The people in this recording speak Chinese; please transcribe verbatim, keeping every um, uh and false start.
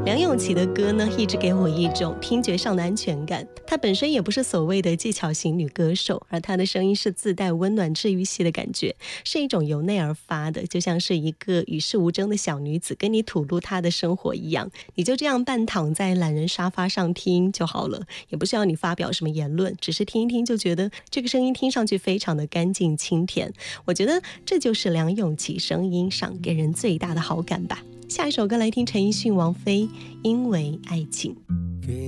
梁咏琪的歌呢，一直给我一种听觉上的安全感。她本身也不是所谓的技巧型女歌手，而她的声音是自带温暖治愈系的感觉，是一种由内而发的，就像是一个与世无争的小女子跟你吐露她的生活一样。你就这样半躺在懒人沙发上听就好了，也不需要你发表什么言论，只是听一听就觉得这个声音听上去非常的干净清甜。我觉得这就是梁咏琪声音上给人最大的好感吧。下一首歌来听陈奕迅、王菲《因为爱情》。